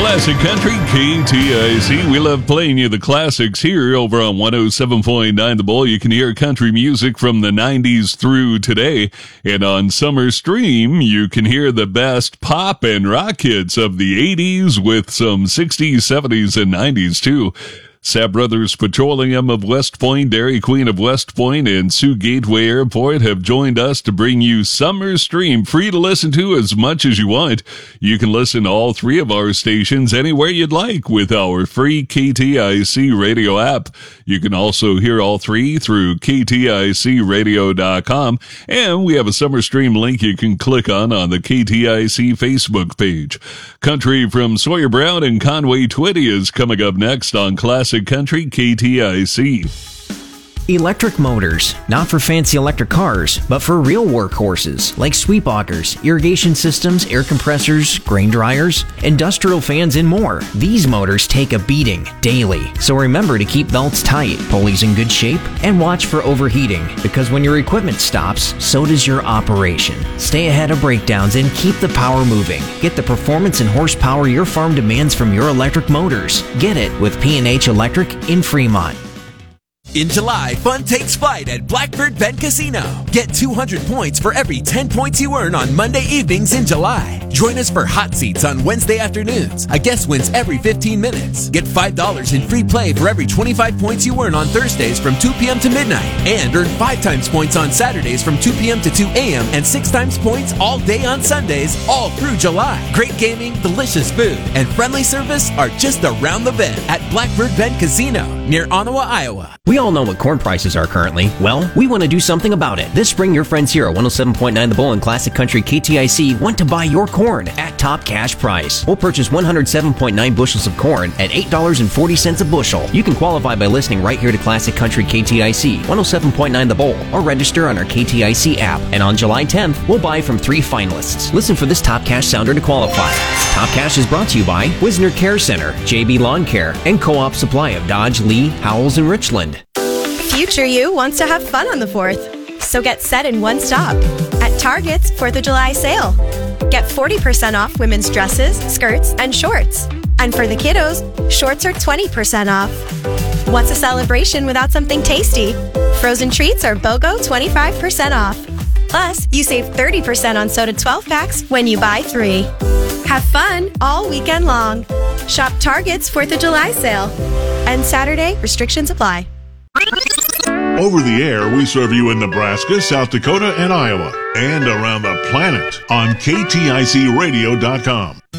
Classic Country, KTIC. We love playing you the classics here over on 107.9 The Bull. You can hear country music from the 90s through today. And on Summer Stream, you can hear the best pop and rock hits of the 80s with some 60s, 70s, and 90s too. Sapp Brothers Petroleum of West Point, Dairy Queen of West Point, and Sioux Gateway Airport have joined us to bring you Summer Stream, free to listen to as much as you want. You can listen to all three of our stations anywhere you'd like with our free KTIC radio app. You can also hear all three through KTICradio.com, and we have a Summer Stream link you can click on the KTIC Facebook page. Country from Sawyer Brown and Conway Twitty is coming up next on Classic Country KTIC. Electric motors, not for fancy electric cars, but for real workhorses like sweep augers, irrigation systems, air compressors, grain dryers, industrial fans, and more. These motors take a beating daily, so remember to keep belts tight, pulleys in good shape, and watch for overheating, because when your equipment stops, so does your operation. Stay ahead of breakdowns and keep the power moving. Get the performance and horsepower your farm demands from your electric motors. Get it with P&H Electric in Fremont. In July, fun takes flight at Blackbird Bend Casino. Get 200 points for every 10 points you earn on Monday evenings in July. Join us for hot seats on Wednesday afternoons. A guest wins every 15 minutes. Get $5 in free play for every 25 points you earn on Thursdays from 2 p.m. to midnight. And earn 5 times points on Saturdays from 2 p.m. to 2 a.m. and 6 times points all day on Sundays, all through July. Great gaming, delicious food, and friendly service are just around the bend at Blackbird Bend Casino near Ottawa, Iowa. We all know what corn prices are currently. Well, we want to do something about it. This spring, your friends here at 107.9 The Bull and Classic Country KTIC want to buy your corn at top cash price. We'll purchase 107.9 bushels of corn at $8.40 a bushel. You can qualify by listening right here to Classic Country KTIC, 107.9 The Bull, or register on our KTIC app. And on July 10th, we'll buy from 3 finalists. Listen for this top cash sounder to qualify. Top Cash is brought to you by Wisner Care Center, JB Lawn Care, and Co-op Supply of Dodge, Lee, Howells, and Richland. Future you wants to have fun on the 4th, so get set in one stop at Target's 4th of July sale. Get 40% off women's dresses, skirts, and shorts. And for the kiddos, shorts are 20% off. What's a celebration without something tasty? Frozen treats are BOGO 25% off. Plus, you save 30% on soda 12 packs when you buy 3. Have fun all weekend long. Shop Target's 4th of July sale. And Saturday, restrictions apply. Over the air, we serve you in Nebraska, South Dakota, and Iowa, and around the planet on KTICradio.com.